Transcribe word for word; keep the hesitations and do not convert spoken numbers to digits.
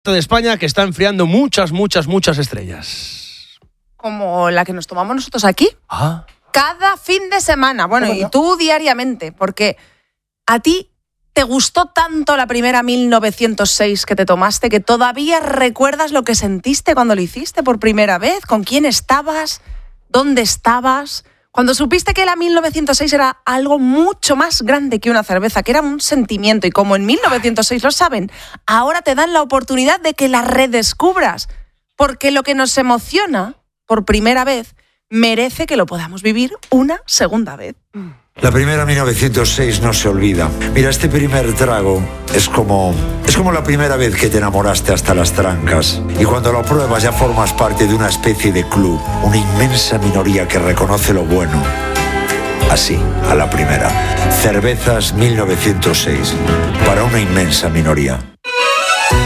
de España que está enfriando muchas, muchas, muchas estrellas. Como la que nos tomamos nosotros aquí. Ah. Cada fin de semana. Bueno, y tú diariamente, porque a ti te gustó tanto la primera mil novecientos seis que te tomaste que todavía recuerdas lo que sentiste cuando lo hiciste por primera vez, con quién estabas, dónde estabas. Cuando supiste que la mil novecientos seis era algo mucho más grande que una cerveza, que era un sentimiento, y como en mil novecientos seis lo saben, ahora te dan la oportunidad de que la redescubras, porque lo que nos emociona por primera vez merece que lo podamos vivir una segunda vez. La primera mil novecientos seis no se olvida. Mira, este primer trago es como, es como la primera vez que te enamoraste hasta las trancas. Y cuando lo pruebas ya formas parte de una especie de club, una inmensa minoría que reconoce lo bueno. Así, a la primera. Cervezas mil novecientos seis, para una inmensa minoría.